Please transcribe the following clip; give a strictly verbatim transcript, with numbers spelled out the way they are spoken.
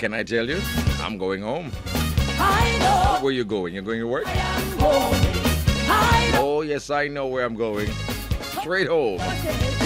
can I tell you? I'm going home. I know Where you going? You're going to work? I am going. I know Oh, yes, I know where I'm going. Straight home. what it is.